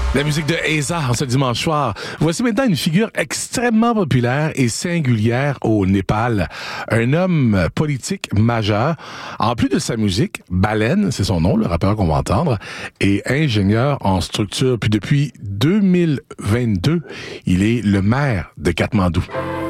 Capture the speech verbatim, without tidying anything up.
La musique de Eza ce dimanche soir. Voici maintenant une figure extrêmement populaire et singulière au Népal. Un homme politique majeur. En plus de sa musique, Baleine, c'est son nom, le rappeur qu'on va entendre, est ingénieur en structure. Puis depuis deux mille vingt-deux, il est le maire de Katmandou.